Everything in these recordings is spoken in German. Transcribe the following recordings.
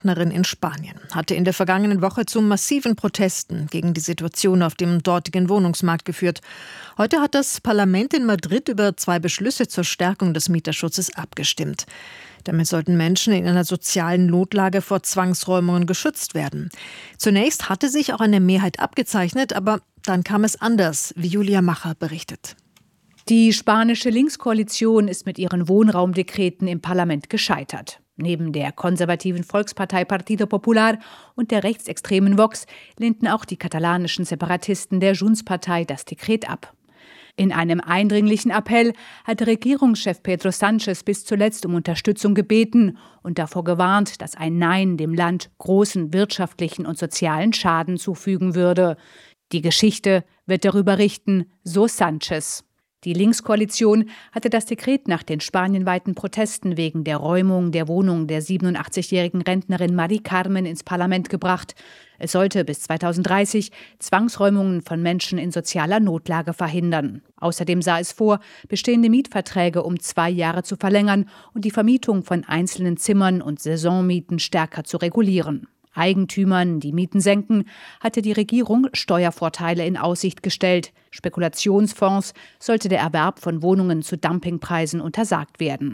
Rentnerin in Spanien hatte in der vergangenen Woche zu massiven Protesten gegen die Situation auf dem dortigen Wohnungsmarkt geführt. Heute hat das Parlament in Madrid über 2 Beschlüsse zur Stärkung des Mieterschutzes abgestimmt. Damit sollten Menschen in einer sozialen Notlage vor Zwangsräumungen geschützt werden. Zunächst hatte sich auch eine Mehrheit abgezeichnet, aber dann kam es anders, wie Julia Macher berichtet. Die spanische Linkskoalition ist mit ihren Wohnraumdekreten im Parlament gescheitert. Neben der konservativen Volkspartei Partido Popular und der rechtsextremen Vox lehnten auch die katalanischen Separatisten der Junts-Partei das Dekret ab. In einem eindringlichen Appell hat Regierungschef Pedro Sánchez bis zuletzt um Unterstützung gebeten und davor gewarnt, dass ein Nein dem Land großen wirtschaftlichen und sozialen Schaden zufügen würde. Die Geschichte wird darüber richten, so Sánchez. Die Linkskoalition hatte das Dekret nach den spanienweiten Protesten wegen der Räumung der Wohnung der 87-jährigen Rentnerin Mari Carmen ins Parlament gebracht. Es sollte bis 2030 Zwangsräumungen von Menschen in sozialer Notlage verhindern. Außerdem sah es vor, bestehende Mietverträge um 2 Jahre zu verlängern und die Vermietung von einzelnen Zimmern und Saisonmieten stärker zu regulieren. Eigentümern, die Mieten senken, hatte die Regierung Steuervorteile in Aussicht gestellt. Spekulationsfonds sollte der Erwerb von Wohnungen zu Dumpingpreisen untersagt werden.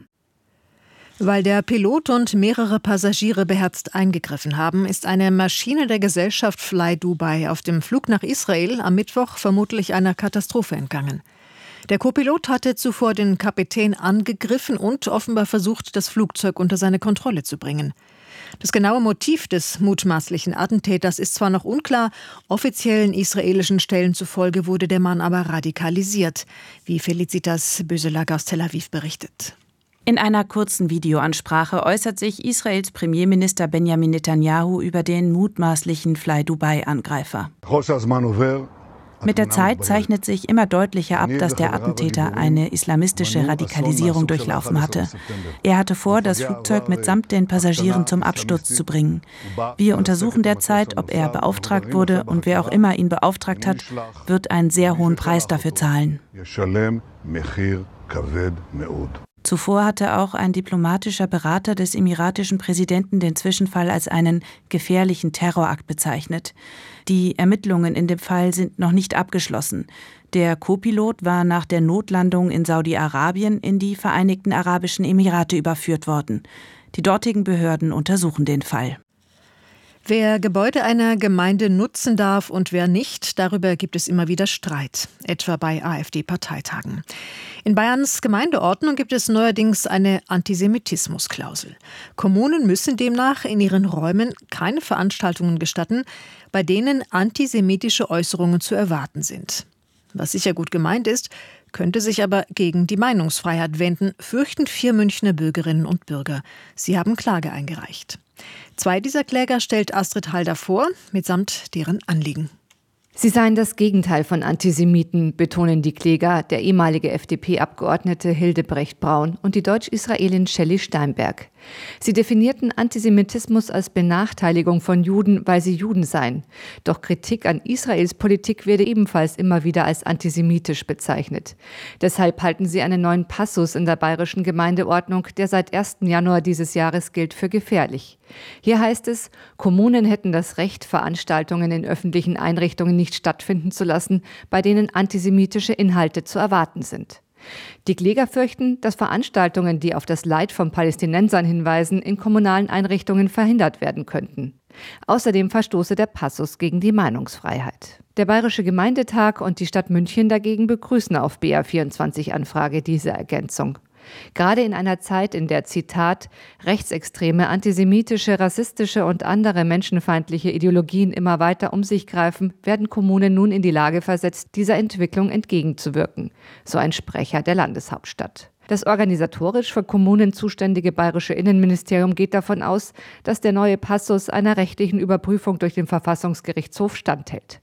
Weil der Pilot und mehrere Passagiere beherzt eingegriffen haben, ist eine Maschine der Gesellschaft Fly Dubai auf dem Flug nach Israel am Mittwoch vermutlich einer Katastrophe entgangen. Der Co-Pilot hatte zuvor den Kapitän angegriffen und offenbar versucht, das Flugzeug unter seine Kontrolle zu bringen. Das genaue Motiv des mutmaßlichen Attentäters ist zwar noch unklar, offiziellen israelischen Stellen zufolge wurde der Mann aber radikalisiert, wie Felicitas Böselag aus Tel Aviv berichtet. In einer kurzen Videoansprache äußert sich Israels Premierminister Benjamin Netanyahu über den mutmaßlichen Fly Dubai-Angreifer. Mit der Zeit zeichnet sich immer deutlicher ab, dass der Attentäter eine islamistische Radikalisierung durchlaufen hatte. Er hatte vor, das Flugzeug mitsamt den Passagieren zum Absturz zu bringen. Wir untersuchen derzeit, ob er beauftragt wurde, und wer auch immer ihn beauftragt hat, wird einen sehr hohen Preis dafür zahlen. Zuvor hatte auch ein diplomatischer Berater des emiratischen Präsidenten den Zwischenfall als einen gefährlichen Terrorakt bezeichnet. Die Ermittlungen in dem Fall sind noch nicht abgeschlossen. Der Co-Pilot war nach der Notlandung in Saudi-Arabien in die Vereinigten Arabischen Emirate überführt worden. Die dortigen Behörden untersuchen den Fall. Wer Gebäude einer Gemeinde nutzen darf und wer nicht, darüber gibt es immer wieder Streit, etwa bei AfD-Parteitagen. In Bayerns Gemeindeordnung gibt es neuerdings eine Antisemitismusklausel. Kommunen müssen demnach in ihren Räumen keine Veranstaltungen gestatten, bei denen antisemitische Äußerungen zu erwarten sind. Was sicher gut gemeint ist, könnte sich aber gegen die Meinungsfreiheit wenden, fürchten 4 Münchner Bürgerinnen und Bürger. Sie haben Klage eingereicht. 2 dieser Kläger stellt Astrid Halder vor, mitsamt deren Anliegen. Sie seien das Gegenteil von Antisemiten, betonen die Kläger, der ehemalige FDP-Abgeordnete Hildebrecht Braun und die Deutsch-Israelin Shelley Steinberg. Sie definierten Antisemitismus als Benachteiligung von Juden, weil sie Juden seien. Doch Kritik an Israels Politik werde ebenfalls immer wieder als antisemitisch bezeichnet. Deshalb halten sie einen neuen Passus in der bayerischen Gemeindeordnung, der seit 1. Januar dieses Jahres gilt, für gefährlich. Hier heißt es, Kommunen hätten das Recht, Veranstaltungen in öffentlichen Einrichtungen nicht stattfinden zu lassen, bei denen antisemitische Inhalte zu erwarten sind. Die Kläger fürchten, dass Veranstaltungen, die auf das Leid von Palästinensern hinweisen, in kommunalen Einrichtungen verhindert werden könnten. Außerdem verstoße der Passus gegen die Meinungsfreiheit. Der Bayerische Gemeindetag und die Stadt München dagegen begrüßen auf BR24-Anfrage diese Ergänzung. Gerade in einer Zeit, in der, Zitat, rechtsextreme, antisemitische, rassistische und andere menschenfeindliche Ideologien immer weiter um sich greifen, werden Kommunen nun in die Lage versetzt, dieser Entwicklung entgegenzuwirken, so ein Sprecher der Landeshauptstadt. Das organisatorisch für Kommunen zuständige bayerische Innenministerium geht davon aus, dass der neue Passus einer rechtlichen Überprüfung durch den Verfassungsgerichtshof standhält.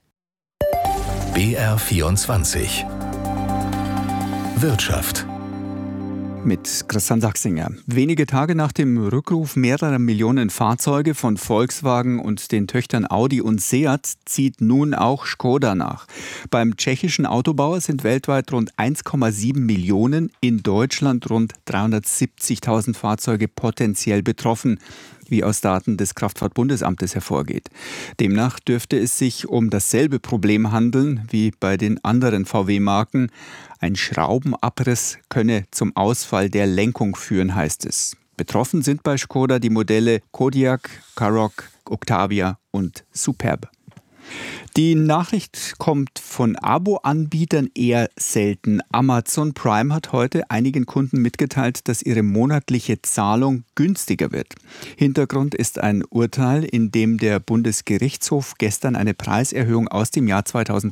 BR24 Wirtschaft mit Christian Sachsinger. Wenige Tage nach dem Rückruf mehrerer Millionen Fahrzeuge von Volkswagen und den Töchtern Audi und Seat zieht nun auch Škoda nach. Beim tschechischen Autobauer sind weltweit rund 1,7 Millionen, in Deutschland rund 370.000 Fahrzeuge potenziell betroffen. wie aus Daten des Kraftfahrtbundesamtes hervorgeht. Demnach dürfte es sich um dasselbe Problem handeln wie bei den anderen VW-Marken. Ein Schraubenabriss könne zum Ausfall der Lenkung führen, heißt es. Betroffen sind bei Škoda die Modelle Kodiaq, Karoq, Octavia und Superb. Die Nachricht kommt von Abo-Anbietern eher selten. Amazon Prime hat heute einigen Kunden mitgeteilt, dass ihre monatliche Zahlung günstiger wird. Hintergrund ist ein Urteil, in dem der Bundesgerichtshof gestern eine Preiserhöhung aus dem Jahr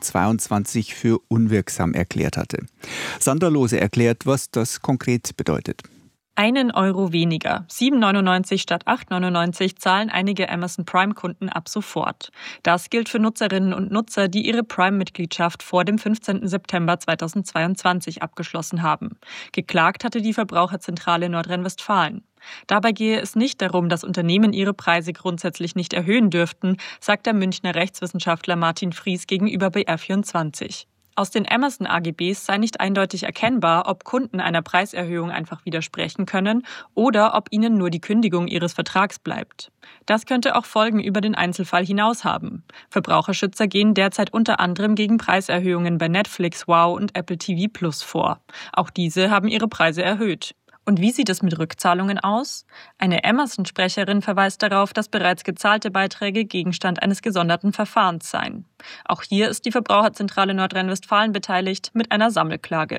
2022 für unwirksam erklärt hatte. Sandra Lose erklärt, was das konkret bedeutet. 1 Euro weniger, 7,99 statt 8,99 zahlen einige Amazon Prime-Kunden ab sofort. Das gilt für Nutzerinnen und Nutzer, die ihre Prime-Mitgliedschaft vor dem 15. September 2022 abgeschlossen haben. Geklagt hatte die Verbraucherzentrale Nordrhein-Westfalen. Dabei gehe es nicht darum, dass Unternehmen ihre Preise grundsätzlich nicht erhöhen dürften, sagt der Münchner Rechtswissenschaftler Martin Fries gegenüber BR24. Aus den Amazon-AGBs sei nicht eindeutig erkennbar, ob Kunden einer Preiserhöhung einfach widersprechen können oder ob ihnen nur die Kündigung ihres Vertrags bleibt. Das könnte auch Folgen über den Einzelfall hinaus haben. Verbraucherschützer gehen derzeit unter anderem gegen Preiserhöhungen bei Netflix, Wow und Apple TV Plus vor. Auch diese haben ihre Preise erhöht. Und wie sieht es mit Rückzahlungen aus? Eine Amazon-Sprecherin verweist darauf, dass bereits gezahlte Beiträge Gegenstand eines gesonderten Verfahrens seien. Auch hier ist die Verbraucherzentrale Nordrhein-Westfalen beteiligt mit einer Sammelklage.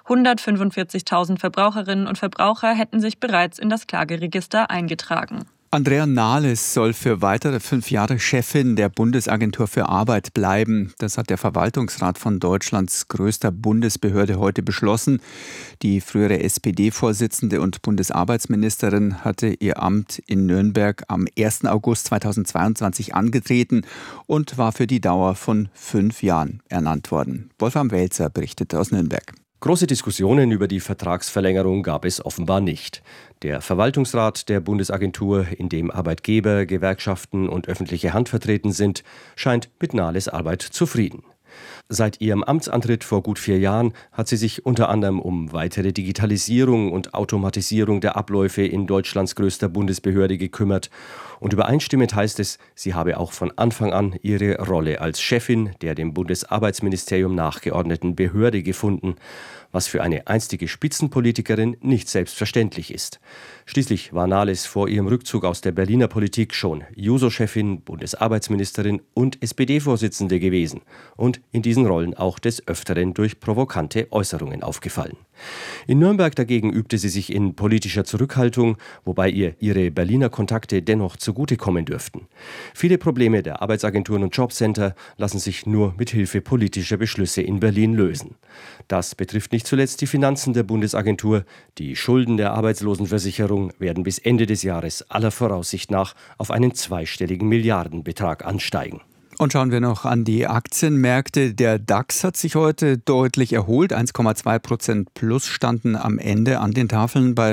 145.000 Verbraucherinnen und Verbraucher hätten sich bereits in das Klageregister eingetragen. Andrea Nahles soll für weitere 5 Jahre Chefin der Bundesagentur für Arbeit bleiben. Das hat der Verwaltungsrat von Deutschlands größter Bundesbehörde heute beschlossen. Die frühere SPD-Vorsitzende und Bundesarbeitsministerin hatte ihr Amt in Nürnberg am 1. August 2022 angetreten und war für die Dauer von 5 Jahren ernannt worden. Wolfram Welzer berichtet aus Nürnberg. Große Diskussionen über die Vertragsverlängerung gab es offenbar nicht. Der Verwaltungsrat der Bundesagentur, in dem Arbeitgeber, Gewerkschaften und öffentliche Hand vertreten sind, scheint mit Nahles Arbeit zufrieden. Seit ihrem Amtsantritt vor gut 4 Jahren hat sie sich unter anderem um weitere Digitalisierung und Automatisierung der Abläufe in Deutschlands größter Bundesbehörde gekümmert. Und übereinstimmend heißt es, sie habe auch von Anfang an ihre Rolle als Chefin der dem Bundesarbeitsministerium nachgeordneten Behörde gefunden, was für eine einstige Spitzenpolitikerin nicht selbstverständlich ist. Schließlich war Nahles vor ihrem Rückzug aus der Berliner Politik schon Juso-Chefin, Bundesarbeitsministerin und SPD-Vorsitzende gewesen und in diesen Rollen auch des Öfteren durch provokante Äußerungen aufgefallen. In Nürnberg dagegen übte sie sich in politischer Zurückhaltung, wobei ihr ihre Berliner Kontakte dennoch zugutekommen dürften. Viele Probleme der Arbeitsagenturen und Jobcenter lassen sich nur mit Hilfe politischer Beschlüsse in Berlin lösen. Das betrifft nicht zuletzt die Finanzen der Bundesagentur. Die Schulden der Arbeitslosenversicherung werden bis Ende des Jahres aller Voraussicht nach auf einen zweistelligen Milliardenbetrag ansteigen. Und schauen wir noch an die Aktienmärkte. Der DAX hat sich heute deutlich erholt. 1,2% plus standen am Ende an den Tafeln bei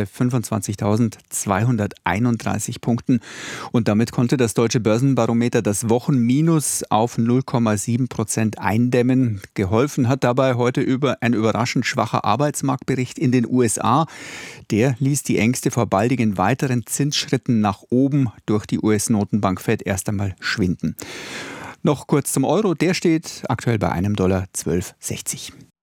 25.231 Punkten. Und damit konnte das Deutsche Börsenbarometer das Wochenminus auf 0,7% eindämmen. Geholfen hat dabei heute ein überraschend schwacher Arbeitsmarktbericht in den USA. Der ließ die Ängste vor baldigen weiteren Zinsschritten nach oben durch die US-Notenbank Fed erst einmal schwinden. Noch kurz zum Euro, der steht aktuell bei $1,1260.